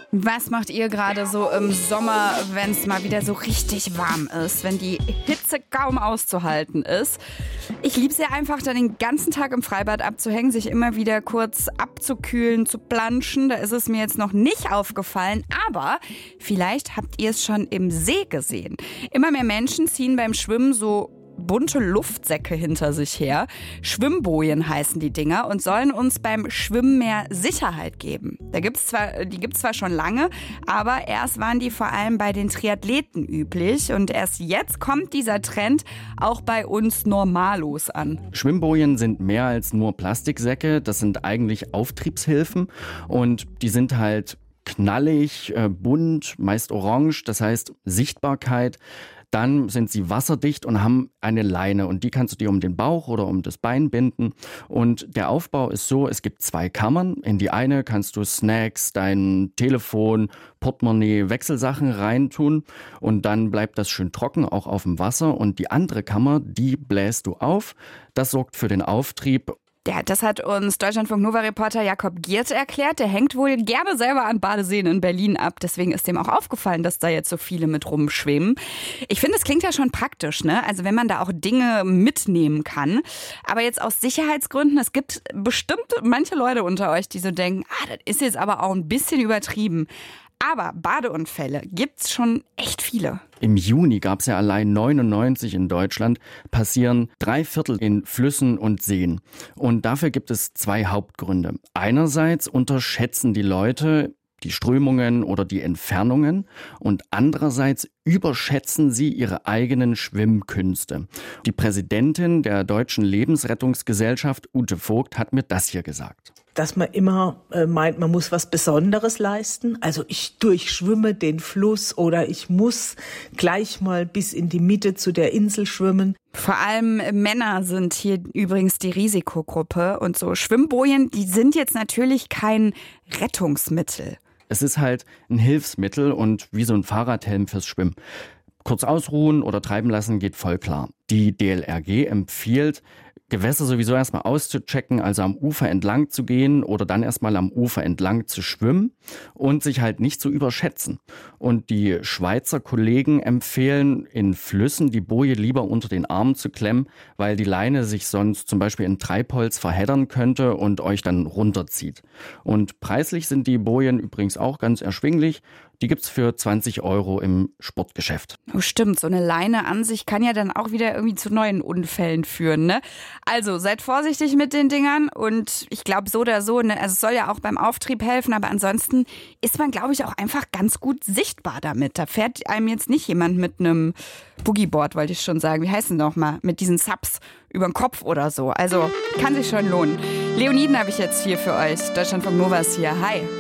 Was macht ihr gerade so im Sommer, wenn es mal wieder so richtig warm ist, wenn die Hitze kaum auszuhalten ist? Ich liebe es ja einfach, dann den ganzen Tag im Freibad abzuhängen, sich immer wieder kurz abzukühlen, zu planschen. Da ist es mir jetzt noch nicht aufgefallen, aber vielleicht habt ihr es schon im See gesehen. Immer mehr Menschen ziehen beim Schwimmen so bunte Luftsäcke hinter sich her. Schwimmbojen heißen die Dinger und sollen uns beim Schwimmen mehr Sicherheit geben. Die gibt's zwar schon lange, aber erst waren die vor allem bei den Triathleten üblich und erst jetzt kommt dieser Trend auch bei uns Normalos an. Schwimmbojen sind mehr als nur Plastiksäcke, das sind eigentlich Auftriebshilfen und die sind halt knallig, bunt, meist orange, das heißt Sichtbarkeit. Dann sind sie wasserdicht und haben eine Leine und die kannst du dir um den Bauch oder um das Bein binden. Und der Aufbau ist so, es gibt 2 Kammern. In die eine kannst du Snacks, dein Telefon, Portemonnaie, Wechselsachen reintun und dann bleibt das schön trocken, auch auf dem Wasser. Und die andere Kammer, die bläst du auf. Das sorgt für den Auftrieb. Ja, das hat uns Deutschlandfunk-Nova-Reporter Jakob Giert erklärt. Der hängt wohl gerne selber an Badeseen in Berlin ab. Deswegen ist dem auch aufgefallen, dass da jetzt so viele mit rumschwimmen. Ich finde, es klingt ja schon praktisch, ne? Also wenn man da auch Dinge mitnehmen kann. Aber jetzt aus Sicherheitsgründen, es gibt bestimmt manche Leute unter euch, die so denken, das ist jetzt aber auch ein bisschen übertrieben. Aber Badeunfälle gibt's schon echt viele. Im Juni gab es ja allein 99 in Deutschland, passieren 3/4 in Flüssen und Seen. Und dafür gibt es 2 Hauptgründe. Einerseits unterschätzen die Leute die Strömungen oder die Entfernungen und andererseits überschätzen sie ihre eigenen Schwimmkünste. Die Präsidentin der Deutschen Lebensrettungsgesellschaft, Ute Vogt, hat mir das hier gesagt. Dass man immer meint, man muss was Besonderes leisten. Also ich durchschwimme den Fluss oder ich muss gleich mal bis in die Mitte zu der Insel schwimmen. Vor allem Männer sind hier übrigens die Risikogruppe. Und so Schwimmbojen, die sind jetzt natürlich kein Rettungsmittel. Es ist halt ein Hilfsmittel und wie so ein Fahrradhelm fürs Schwimmen. Kurz ausruhen oder treiben lassen geht voll klar. Die DLRG empfiehlt, Gewässer sowieso erstmal auszuchecken, also am Ufer entlang zu gehen oder dann erstmal am Ufer entlang zu schwimmen und sich halt nicht zu überschätzen. Und die Schweizer Kollegen empfehlen, in Flüssen die Boje lieber unter den Armen zu klemmen, weil die Leine sich sonst zum Beispiel in Treibholz verheddern könnte und euch dann runterzieht. Und preislich sind die Bojen übrigens auch ganz erschwinglich. Die gibt's für 20 € im Sportgeschäft. Oh, stimmt, so eine Leine an sich kann ja dann auch wieder irgendwie zu neuen Unfällen führen, ne? Also seid vorsichtig mit den Dingern und ich glaube so oder so, ne, also es soll ja auch beim Auftrieb helfen, aber ansonsten ist man, glaube ich, auch einfach ganz gut sichtbar damit. Da fährt einem jetzt nicht jemand mit einem Boogieboard, wollte ich schon sagen, wie heißt denn nochmal, mit diesen Subs über den Kopf oder so. Also kann sich schon lohnen. Leoniden habe ich jetzt hier für euch. Deutschlandfunk Nova ist hier. Hi.